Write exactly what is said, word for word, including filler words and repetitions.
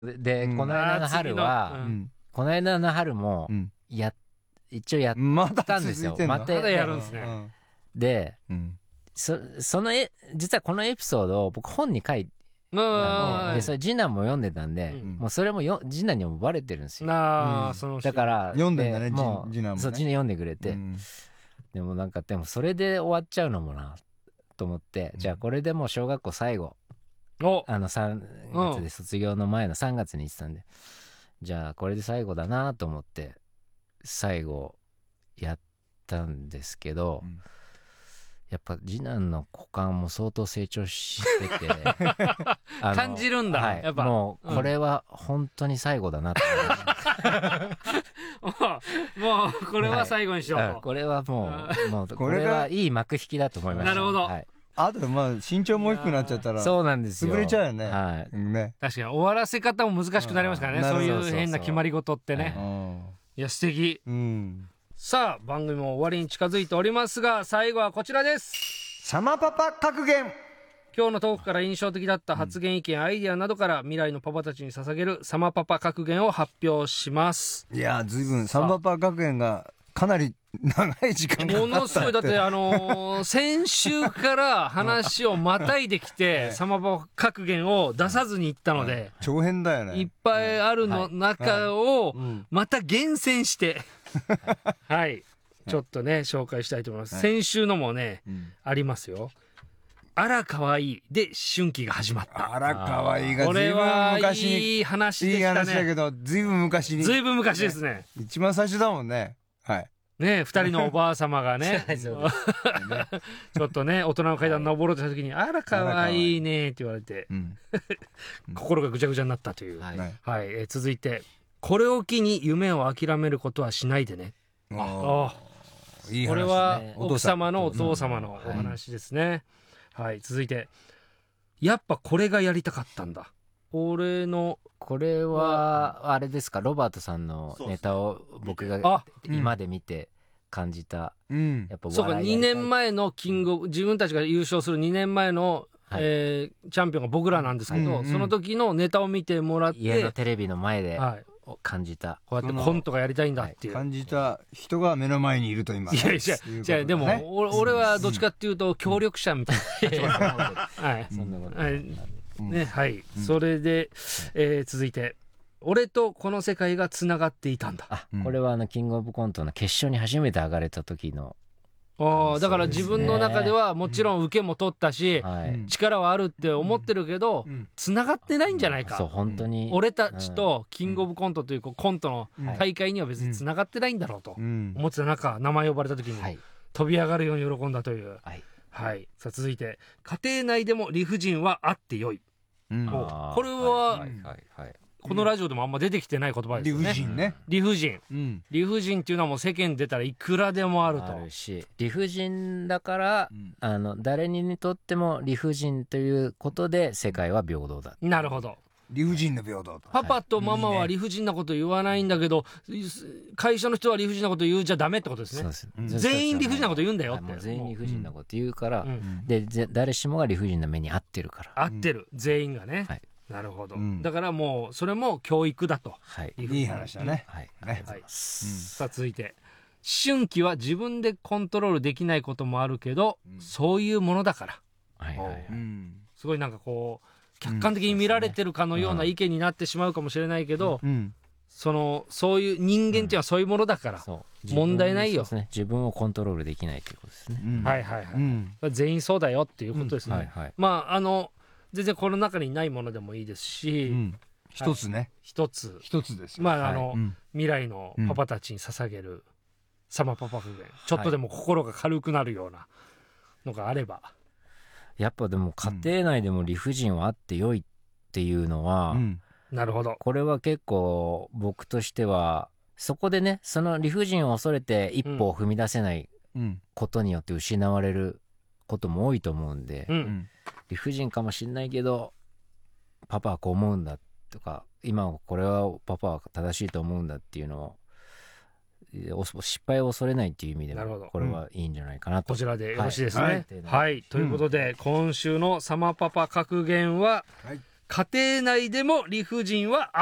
で, で、 うんこの間の春は、 あー次のうんこの間の春もうんや一応やっまだたんですよ続いてんのまたまだやるんですねうんでうんそそのえ実はこのエピソードを僕本に書いてうんでそれ次男も読んでたんで、 うんもうそれもよ次男にもバレてるんですよ。 なあ、 うんそのだから読んでんだねでもう次次男もねそう次男読んでくれて、 うんでもなんかでもそれで終わっちゃうのもなと思って、 うんじゃあこれでもう小学校最後おあのさんがつで卒業の前のさんがつに言ってたんで、じゃあこれで最後だなと思って最後やったんですけど、 うんやっぱ次男の股間も相当成長しててあの感じるんだはい、 やっぱもうこれは本当に最後だなと思いましたもうこれは最後にしようと、 うんこれはもうもうここれがれはいい幕引きだと思いました。 なるほどはい、 あとまあ身長も大きくなっちゃったらそうなんですよ。 潰れちゃうよねはい。 ね確かに終わらせ方も難しくなりますからね、 うんそういなるほどう変な決まり事ってね、 うんいや素敵。 うんさあ番組も終わりに近づいておりますが、最後はこちらです。 サマパパ格言。 今日のトークから印象的だった発言、意見、アイデアなどから未来のパパたちに捧げるサマパパ格言を発表します。 いやずいぶんサマパパ格言がかなり長い時間かかったものすごいだってあのー先週から話をまたいできてサマパパ格言を出さずにいったので、 長編だよねいっぱいあるの中をうんまた厳選してはいちょっとね紹介したいと思います。 はい先週のもねうんありますよ。あらかわいいで春季が始まった。 あらかわいいがこずいぶんれは昔にいい話でいいしたね。 話だけどずいぶん昔にずいぶん昔ですね。 一番最初だもんねはいね二人のおばあ様がねそうですちょっとね大人の階段登ろうとした時に「あらかわいいね」って言われてうん心がぐちゃぐちゃになったという。 はいはいはい、えー続いて「これを機に夢を諦めることはしないでね」 ああいい話これはね奥様のお父様のお話ですね。はい、続いて「やっぱこれがやりたかったんだ」。俺のこれはあれですか、ロバートさんのネタを僕があ今で見て感じた、 うんやっぱそうかに笑いやりたいねんまえのキングオブ自分たちが優勝するにねんまえの、 はいえーチャンピオンが僕らなんですけど、 うんうんその時のネタを見てもらって、 家のテレビの前ではい、 感じた、 こうやってコントがやりたいんだっていう。 感じた人が目の前にいると今いやいやいうじゃあでも、 ことだねお俺はどっちかっていうと協力者みたいな立場だと思うけどはいそんなことはいうんねはい、それで、えー続いて「俺とこの世界がつながっていたんだ」 あ、 うんこれはあのキングオブコントの決勝に初めて上がれた時の、 あーだからそうですね自分の中ではもちろん受けも取ったし、 はい、 うん力はあるって思ってるけど、 うんつながってないんじゃないか、 そう本当に、 俺たちとキングオブコントというこうコントのうん大会には別につながってないんだろうとうん思ってた中、名前呼ばれた時にはい飛び上がるように喜んだという。 はい、 はい、さあ続いて家庭内でも理不尽はあってよい。 うんおあーこれははいはいはいこのラジオでもあんま出てきてない言葉です理不よね。 尽ね理不尽うん理不尽っていうのはもう世間出たらいくらでもあると。 あるし、理不尽だから、 うんあの誰にとっても理不尽ということで世界は平等だ。 なるほど。 理不尽の平等とパパとママは理不尽なこと言わないんだけど、会社の人は理不尽なこと言うじゃダメってことですね。 そうです、 うん全員理不尽なこと言うんだよって。 はいもう全員理不尽なこと言うから、 うんでぜ誰しもが理不尽な目に遭ってるから。 合ってる、全員がね、 はいなるほど、 うんだからもうそれも教育だと。 はい理不尽いい話だねはい、あねりがとうございます。 さあ続いて春季は自分でコントロールできないこともあるけど、 うんそういうものだからはいはいはいうんすごいなんかこう客観的に見られてるかのような意見になってしまうかもしれないけど、 うんそのそういう人間っていうのはそういうものだから、 そう問題ないよ自分そうですね、自分をコントロールできないということですね。 うんはいはいはい、 うん全員そうだよっていうことですね、 はいはいまああの全然この中にないものでもいいですし、 うん一つね一つ一つですよまああの、 うん未来のパパたちに捧げるサマパパ格言、ちょっとでも心が軽くなるようなのがあれば、 やっぱでも家庭内でも理不尽はあってよいっていうのは、 うんなるほど。 これは結構僕としてはそこでね、その理不尽を恐れて一歩を踏み出せないうんことによって失われることも多いと思うんで、 ううんん理不尽かもしんないけどパパはこう思うんだとか、今これはパパは正しいと思うんだっていうのをお失敗を恐れないっていう意味でなるほどもこれはいいんじゃないかなと、 こちらでよろしいですね。 ははいい、ということで、今週のサマパパ格言は、 はい家庭内でも理不尽は